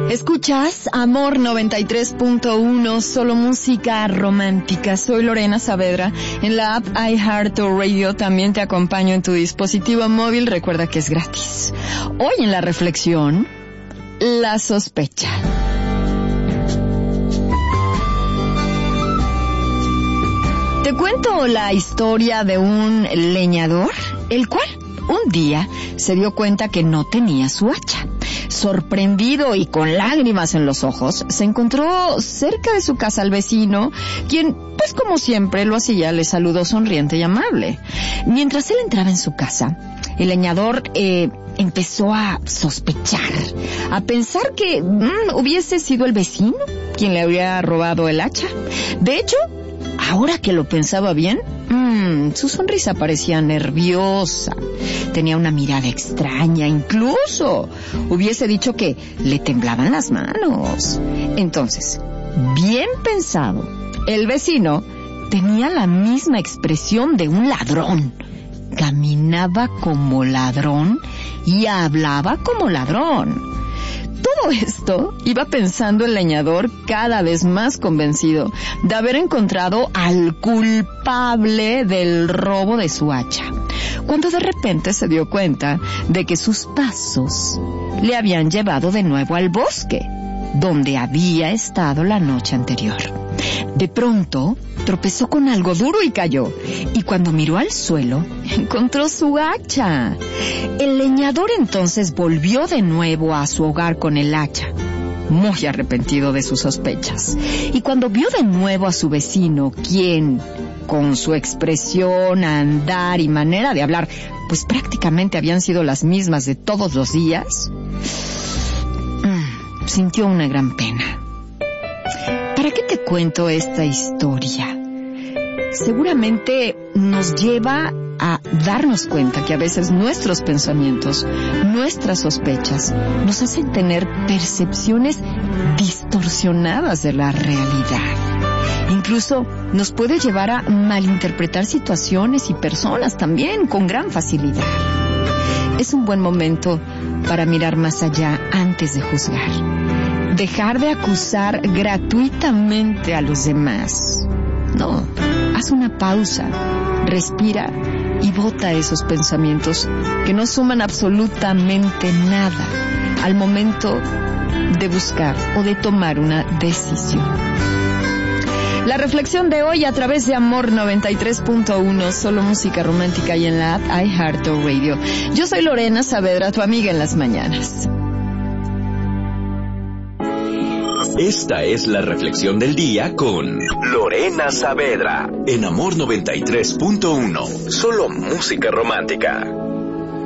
Escuchas Amor 93.1, solo música romántica. Soy Lorena Saavedra. En la app iHeartRadio también te acompaño en tu dispositivo móvil. Recuerda que es gratis. Hoy en la reflexión, la sospecha. Te cuento la historia de un leñador, el cual un día se dio cuenta que no tenía su hacha. Sorprendido y con lágrimas en los ojos, se encontró cerca de su casa al vecino, quien, pues como siempre lo hacía, le saludó sonriente y amable. Mientras él entraba en su casa, el leñador empezó a sospechar, a pensar que hubiese sido el vecino quien le había robado el hacha. De hecho, ahora que lo pensaba bien, su sonrisa parecía nerviosa. Tenía una mirada extraña, incluso hubiese dicho que le temblaban las manos. Entonces, bien pensado, el vecino tenía la misma expresión de un ladrón. Caminaba como ladrón y hablaba como ladrón. Todo esto iba pensando el leñador, cada vez más convencido de haber encontrado al culpable del robo de su hacha, cuando de repente se dio cuenta de que sus pasos le habían llevado de nuevo al bosque, donde había estado la noche anterior. De pronto, tropezó con algo duro y cayó, y cuando miró al suelo, encontró su hacha. El leñador entonces volvió de nuevo a su hogar con el hacha, muy arrepentido de sus sospechas. Y cuando vio de nuevo a su vecino, quien, con su expresión, andar y manera de hablar, pues prácticamente habían sido las mismas de todos los días, sintió una gran pena. ¿Para qué te cuento esta historia? Seguramente nos lleva a darnos cuenta que a veces nuestros pensamientos, nuestras sospechas, nos hacen tener percepciones distorsionadas de la realidad. Incluso nos puede llevar a malinterpretar situaciones y personas también con gran facilidad. Es un buen momento para mirar más allá antes de juzgar. Dejar de acusar gratuitamente a los demás. No, haz una pausa, respira y bota esos pensamientos que no suman absolutamente nada al momento de buscar o de tomar una decisión. La reflexión de hoy a través de Amor 93.1, solo música romántica y en la app iHeartRadio. Yo soy Lorena Saavedra, tu amiga en las mañanas. Esta es la reflexión del día con Lorena Saavedra en Amor 93.1, solo música romántica.